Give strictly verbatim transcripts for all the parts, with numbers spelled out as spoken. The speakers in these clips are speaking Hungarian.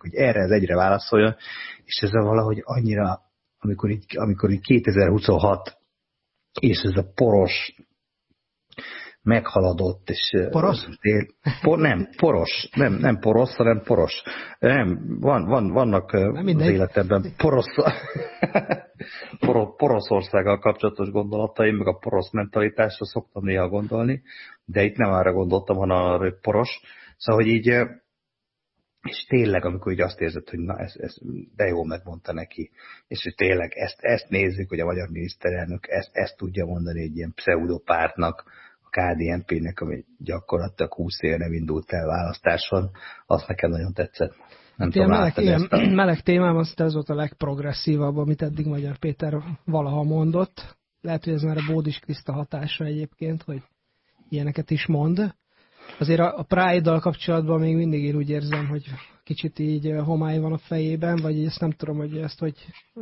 hogy erre ez egyre válaszoljon, és ez a valahogy annyira, amikor így, amikor így kétezer-huszonhat, és ez a poros, meghaladott, és... Poros? Él, por, nem, poros, nem, nem porosz, hanem poros. Nem, van, van, vannak nem az életemben porosz, Poroszországgal kapcsolatos gondolataim, meg a porosz mentalitásra szoktam néha gondolni, de itt nem arra gondoltam, hanem arra, hogy poros. Szóval, hogy így, és tényleg, amikor így azt érzed, hogy na, ez, ez de jól megmondta neki, és hogy tényleg ezt, ezt nézzük, hogy a magyar miniszterelnök ezt, ezt tudja mondani egy ilyen pseudopártnak, a ká dé en pé-nek, ami gyakorlatilag húsz éve nem indult el választáson, azt nekem nagyon tetszett. Nem tudom, meleg, ilyen, a... meleg témám, az ez volt a legprogresszívabb, amit eddig Magyar Péter valaha mondott. Lehet, hogy ez már a Bódis Kriszta hatása egyébként, hogy ilyeneket is mond. Azért a, a Pride-dal kapcsolatban még mindig én úgy érzem, hogy kicsit így homály van a fejében, vagy ezt nem tudom, hogy ezt hogy,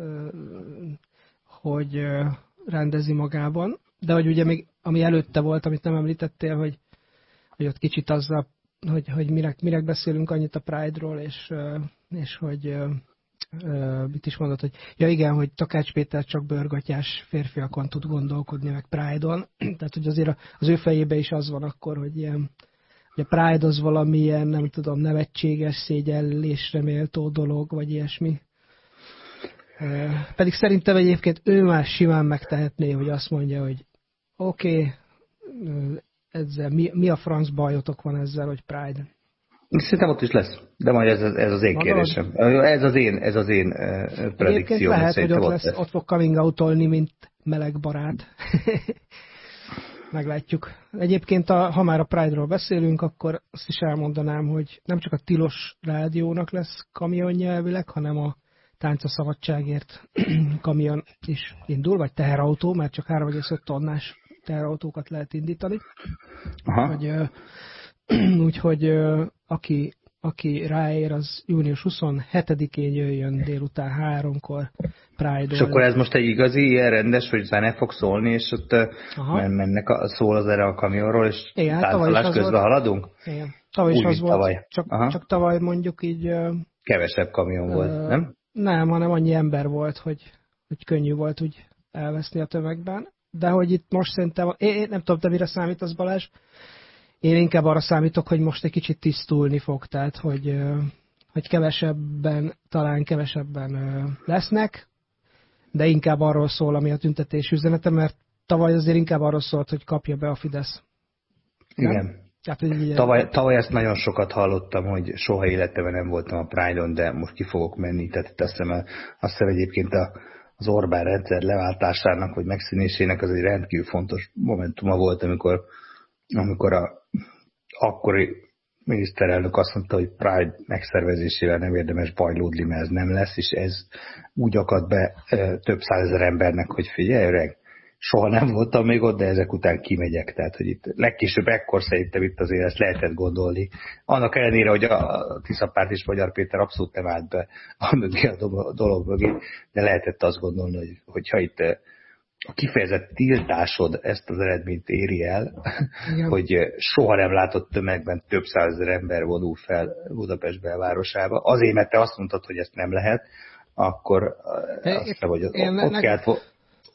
hogy rendezi magában. De hogy ugye még, ami előtte volt, amit nem említettél, hogy, hogy ott kicsit azzal, hogy, hogy mirek, mirek beszélünk annyit a Pride-ról, és, és hogy mit is mondott, hogy ja igen, hogy Takács Péter csak bőrgatyás férfiakon tud gondolkodni, meg Pride-on. Tehát, hogy azért az ő fejében is az van akkor, hogy ilyen, hogy a Pride az valamilyen, nem tudom, nevetséges, szégyellésre méltó dolog, vagy ilyesmi. Pedig szerintem egyébként ő már simán megtehetné, hogy azt mondja, hogy oké, okay, ezzel mi, mi a franc bajotok van ezzel, hogy Pride? Szerintem ott is lesz, de majd ez, ez az én kérésem. Ez az én, ez az én uh, predikcióm. Lehet, hogy ott, lesz, ott fog coming out-olni, mint meleg barát. Meglátjuk. Egyébként, a, ha már a Pride-ról beszélünk, akkor azt is elmondanám, hogy nem csak a Tilos Rádiónak lesz kamionja elvileg, hanem a Tánc a Szabadságért kamion is indul, vagy teherautó, mert csak három egész öt tonnás teherautókat lehet indítani. Hogy, úgyhogy aki, aki ráér, az június huszonhetedikén jöjjön délután háromkor Pride-ol. És akkor ez most egy igazi, ilyen rendes, hogy zene fog szólni, és ott Aha. mennek a, szól az erre a kamionról, és igen, táncolás közben volt, haladunk? Igen, tavaly is az volt, tavaly. Csak, csak tavaly mondjuk így... Kevesebb kamion uh, volt, nem? Nem, hanem annyi ember volt, hogy, hogy könnyű volt úgy elveszni a tömegben. De hogy itt most szerintem, én, én nem tudom, te mire számítasz, Balázs? Én inkább arra számítok, hogy most egy kicsit tisztulni fog, tehát hogy, hogy kevesebben, talán kevesebben lesznek, de inkább arról szól, ami a tüntetés üzenete, mert tavaly azért inkább arról szólt, hogy kapja be a Fidesz. Igen. Tehát, tavaly, tavaly ezt nagyon sokat hallottam, hogy soha életemben nem voltam a Pride-on, de most ki fogok menni, tehát azt hiszem, azt hiszem egyébként a az Orbán rendszer leváltásának, vagy megszűnésének az egy rendkívül fontos momentuma volt, amikor, amikor a akkori miniszterelnök azt mondta, hogy Pride megszervezésével nem érdemes bajlódni, mert ez nem lesz, és ez úgy akadt be e, több százezer embernek, hogy figyelj öreg, soha nem voltam még ott, de ezek után kimegyek. Tehát, hogy itt legkésőbb ekkor szerintem itt azért ezt lehetett gondolni. Annak ellenére, hogy a Tiszapárt és Magyar Péter abszolút nem állt be a mögé a dolog mögé, de lehetett azt gondolni, hogy hogyha itt a kifejezett tiltásod ezt az eredményt éri el, igen. hogy soha nem látott tömegben több százezer ember vonul fel Budapest belvárosába. Azért, mert te azt mondtad, hogy ezt nem lehet, akkor é, azt nem, hogy ott, ott kellett...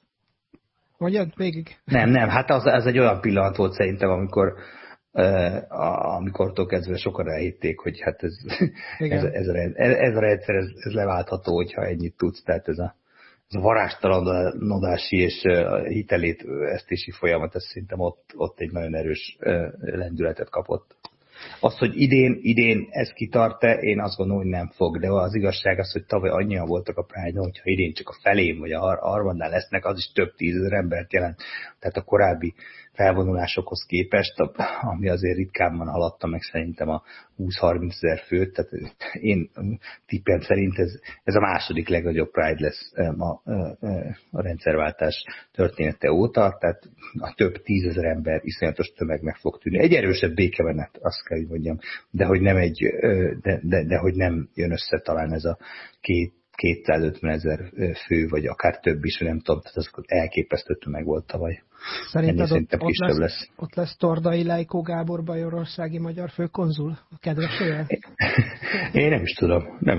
Mondjad végig. Nem, nem, hát az, az egy olyan pillanat volt szerintem, amikor uh, amikortól kezdve sokan elhitték, hogy hát ez, ez, ez, a, ez a rendszer, ez, ez leváltható, hogyha ennyit tudsz, tehát ez a, ez a varázstalaноdási és uh, hitelét vesztési folyamat, ez szerintem ott, ott egy nagyon erős uh, lendületet kapott. Az, hogy idén, idén ez kitart-e, én azt gondolom, hogy nem fog, de az igazság az, hogy tavaly annyian voltak a Pride-on, hogyha idén csak a felém vagy a harmadnál lesznek, az is több tízezer embert jelent. Tehát a korábbi felvonulásokhoz képest, ami azért ritkán haladta meg szerintem a húsz-harminc ezer főt, tehát én tippem szerint ez, ez a második legnagyobb Pride lesz a, a rendszerváltás története óta, tehát a több tízezer ember iszonyatos tömeg meg fog tűnni. Egy erősebb békemenet, azt kell, hogy mondjam, de hogy nem, egy, de, de, de hogy nem jön össze talán ez a két kétszázötven ezer fő, vagy akár több is, nem tudom, tehát az elképesztő tömeg volt tavaly. Szerinted ott, ott, lesz, lesz. ott lesz Tordai Lajkó Gábor bajorországi magyar főkonzul? A kedvesével? Én nem is tudom. Nem